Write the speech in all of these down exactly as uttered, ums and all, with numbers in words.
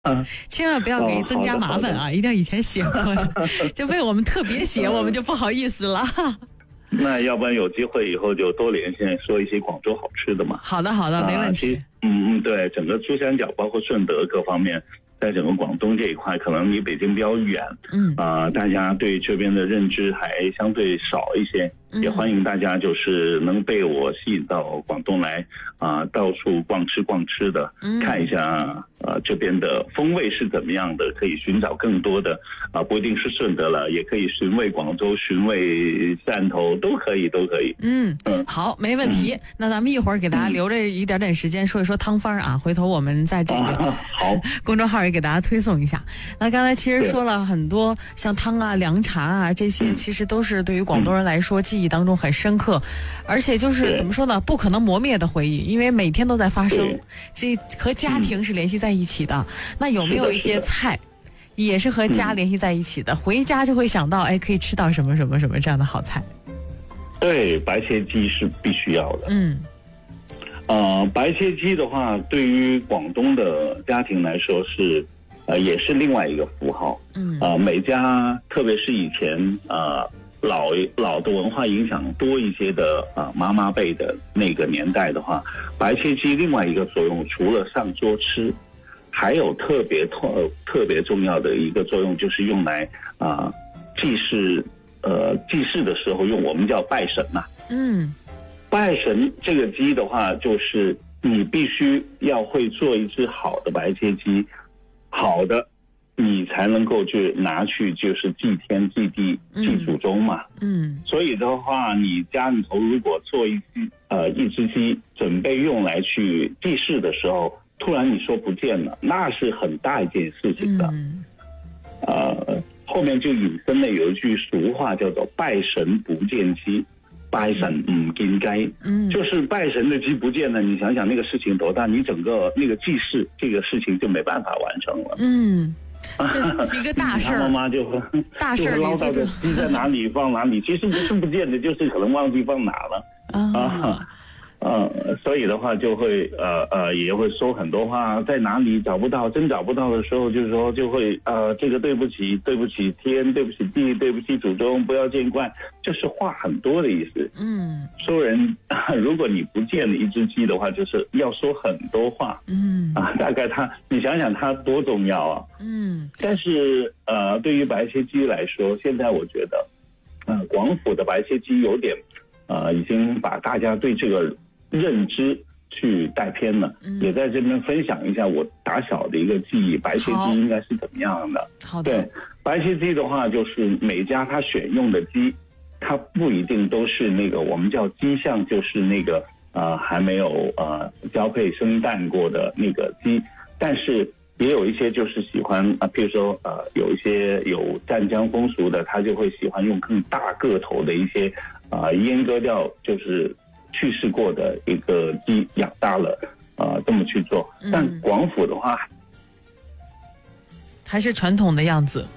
啊， 千万不要给增加麻烦啊！哦、一定要以前写过的，就为我们特别写，我们就不好意思了。 那要不然有机会以后就多连线说一些广州好吃的嘛。 好的，好的，没问题。 嗯嗯，对，整个珠三角包括顺德各方面，在整个广东这一块，可能离北京比较远，嗯啊、呃，大家对这边的认知还相对少一些。也欢迎大家就是能被我吸引到广东来啊、呃，到处逛吃逛吃的，嗯、看一下呃这边的风味是怎么样的，可以寻找更多的啊、呃，不一定是顺德了，也可以寻味广州、寻味汕头，都可以，都可以。 嗯嗯，好，没问题。嗯、那咱们一会儿给大家留着一点点时间说一说汤方啊，回头我们在这个、 啊、好公众号也给大家推送一下。那刚才其实说了很多，像汤啊、凉茶啊这些，其实都是对于广东人来说记忆当中很深刻，而且就是怎么说呢，不可能磨灭的回忆，因为每天都在发生，这和家庭是联系在一起的。嗯、那有没有一些菜也是和家联系在一起的？嗯、回家就会想到，哎，可以吃到什么什么什么这样的好菜。 对，白切鸡是必须要的。 嗯， 呃，白切鸡的话，对于广东的家庭来说是，呃，也是另外一个符号。嗯，呃，每家，特别是以前呃。老老的文化影响多一些的啊、呃，妈妈辈的那个年代的话，白切鸡另外一个作用，除了上桌吃，还有特别特特别重要的一个作用，就是用来啊、呃、祭祀呃祭祀的时候用，我们叫拜神呐、啊。 嗯， 拜神这个鸡的话，就是你必须要会做一只好的白切鸡，好的。你才能够去拿去就是祭天祭地祭祖宗嘛， 嗯， 所以的话，你家里头如果做一只呃一只鸡，准备用来去祭祀的时候，突然你说不见了，那是很大一件事情的。 嗯、 呃，后面就引申了有一句俗话叫做“拜神不见鸡，拜神唔见雞”，嗯，就是拜神的鸡不见了，你想想那个事情多大，你整个那个祭祀这个事情就没办法完成了， 嗯。这一个大事儿， 妈妈就会大事儿唠叨着鸡在哪里放哪里，其实不是不见的，就是可能忘记放哪了啊。呃，所以的话就会呃呃也会说很多话，在哪里找不到，真找不到的时候，就是说就会呃这个对不起，对不起天，对不起地，对不起祖宗，不要见怪，就是话很多的意思。 嗯， 说人如果你不见了一只鸡的话，就是要说很多话。 嗯啊，大概它你想想它多重要啊。 嗯， 但是呃对于白切鸡来说，现在我觉得，呃广府的白切鸡有点呃已经把大家对这个认知去带偏了，嗯、也在这边分享一下我打小的一个记忆，白切鸡应该是怎么样的。 好的， 对，白切鸡的话，就是每家他选用的鸡，它不一定都是那个我们叫鸡项，就是那个呃还没有呃交配生蛋过的那个鸡，但是也有一些就是喜欢啊，譬如说呃有一些有湛江风俗的，他就会喜欢用更大个头的一些啊、呃、阉割掉就是。去世过的一个鸡养大了，呃，这么去做。但广府的话，嗯、 还是传统的样子。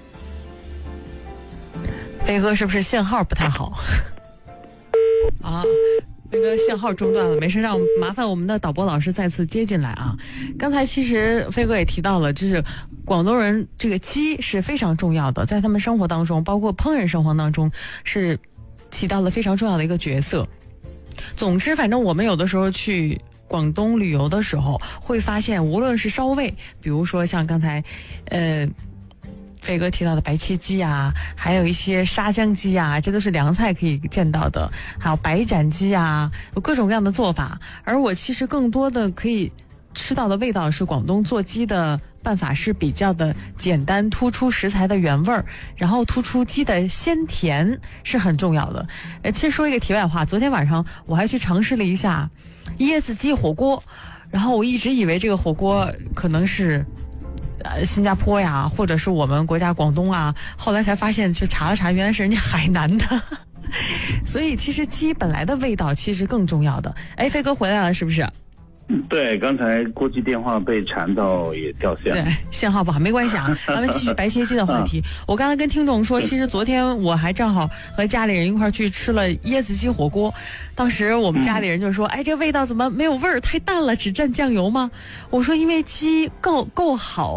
飞哥是不是信号不太好？啊，那个信号中断了，没事，让麻烦我们的导播老师再次接进来啊。刚才其实飞哥也提到了，就是广东人这个鸡是非常重要的，在他们生活当中，包括烹饪生活当中，是起到了非常重要的一个角色。总之，反正我们有的时候去广东旅游的时候，会发现无论是烧味，比如说像刚才，呃，飞哥提到的白切鸡啊，还有一些沙姜鸡啊，这都是凉菜可以见到的，还有白斩鸡啊，有各种各样的做法。而我其实更多的可以吃到的味道是广东做鸡的办法是比较的简单，突出食材的原味儿，然后突出鸡的鲜甜是很重要的。呃，其实说一个题外话，昨天晚上我还去尝试了一下椰子鸡火锅，然后我一直以为这个火锅可能是呃新加坡呀，或者是我们国家广东啊，后来才发现去查了查，原来是人家海南的。所以其实鸡本来的味道其实更重要的。哎，飞哥回来了是不是？ 对，刚才国际电话被缠到也掉线了， 对，信号不好，没关系啊。咱们继续白切鸡的话题。嗯、我刚才跟听众说，其实昨天我还正好和家里人一块去吃了椰子鸡火锅，当时我们家里人就说：“嗯、哎，这味道怎么没有味儿，太淡了，只蘸酱油吗？”我说：“因为鸡够够好。”